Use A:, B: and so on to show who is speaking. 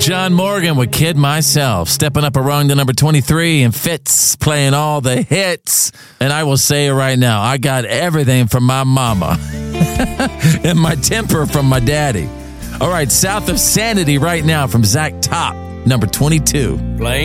A: John Morgan with Kid Myself. Stepping up a rung to number 23, and Fitz playing all the hits. And I will say it right now, I got everything from my mama and my temper from my daddy. All right, South of Sanity right now from Zach Top, number 22.